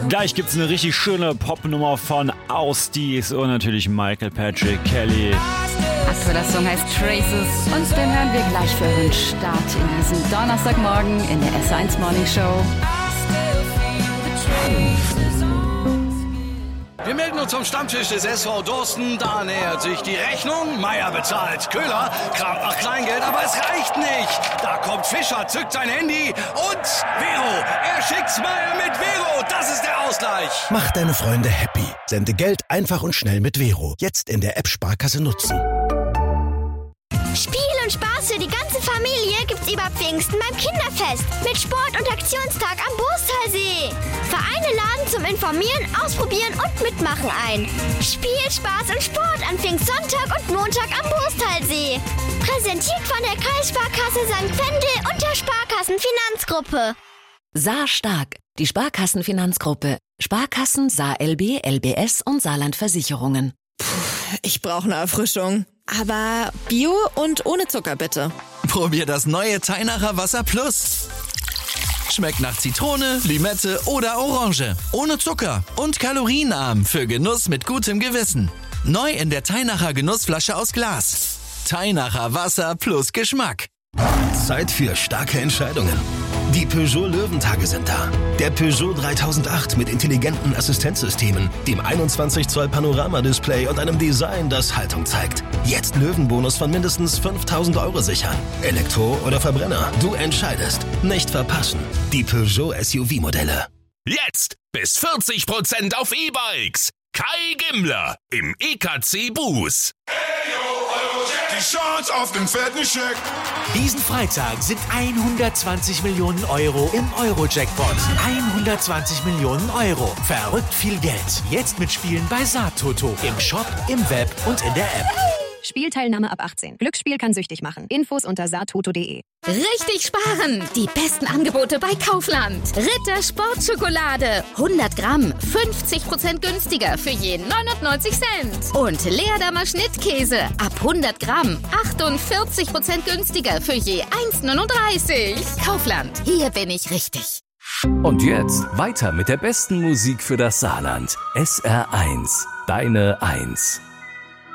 Gleich gibt's eine richtig schöne Popnummer von Austies und natürlich Michael Patrick Kelly. Aktueller Song heißt Traces und den hören wir gleich für euren Start in diesem Donnerstagmorgen in der S1 Morning Show. Wir melden uns zum Stammtisch des SV Dorsten. Da nähert sich die Rechnung. Meier bezahlt. Köhler kramt nach Kleingeld, aber es reicht nicht. Da kommt Fischer, zückt sein Handy und Vero. Er schickt's Meier mit Vero. Das ist der Ausgleich. Mach deine Freunde happy. Sende Geld einfach und schnell mit Vero. Jetzt in der App Sparkasse nutzen. Spiel und Spaß für die ganze Familie gibt's über Pfingsten beim Kinderfest mit Sport- und Aktionstag am Boostalsee. Vereine laden zum Informieren, Ausprobieren und Mitmachen ein. Spiel, Spaß und Sport an Pfingstsonntag und Montag am Boostalsee. Präsentiert von der Kreissparkasse St. Wendel und der Sparkassenfinanzgruppe. Saar Stark, die Sparkassenfinanzgruppe. Sparkassen, Saar LB, LBS und Saarland Versicherungen. Ich brauche eine Erfrischung. Aber Bio und ohne Zucker, bitte. Probier das neue Teinacher Wasser Plus. Schmeckt nach Zitrone, Limette oder Orange. Ohne Zucker und kalorienarm für Genuss mit gutem Gewissen. Neu in der Teinacher Genussflasche aus Glas. Teinacher Wasser plus Geschmack. Zeit für starke Entscheidungen. Die Peugeot Löwentage sind da. Der Peugeot 3008 mit intelligenten Assistenzsystemen, dem 21 Zoll Panoramadisplay und einem Design, das Haltung zeigt. Jetzt Löwenbonus von mindestens 5.000 € sichern. Elektro oder Verbrenner, du entscheidest. Nicht verpassen. Die Peugeot SUV-Modelle. Jetzt bis 40% auf E-Bikes. Kai Gimmler im EKC Bus. Die Chance auf den fetten Scheck. Diesen Freitag sind 120 Millionen € im Euro-Jackpot. 120 Millionen €. Verrückt viel Geld. Jetzt mitspielen bei Saartoto. Im Shop, im Web und in der App. Spielteilnahme ab 18. Glücksspiel kann süchtig machen. Infos unter saartoto.de. Richtig sparen! Die besten Angebote bei Kaufland. Ritter Sportschokolade. 100 Gramm. 50% günstiger für je 99 Cent. Und Leerdammer Schnittkäse. Ab 100 Gramm. 48% günstiger für je 1,39. Kaufland. Hier bin ich richtig. Und jetzt weiter mit der besten Musik für das Saarland. SR1. Deine 1.